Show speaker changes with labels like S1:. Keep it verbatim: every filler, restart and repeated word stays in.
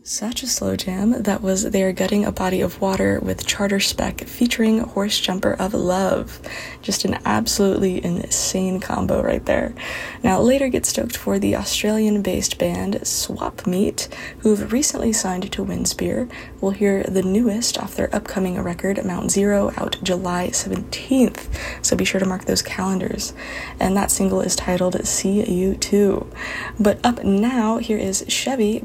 S1: Such a slow jam. That was They Are Gutting a Body of Water with Charter Spec featuring Horse Jumper of Love. Just an absolutely insane combo right there. Now, later get stoked for the Australian-based band Swap Meet, who've recently signed to Windspear. We'll hear the newest off their upcoming record, Mount Zero, out July seventeenth, so be sure to mark those calendars. And that single is titled See You Too. But up now, here is Chevy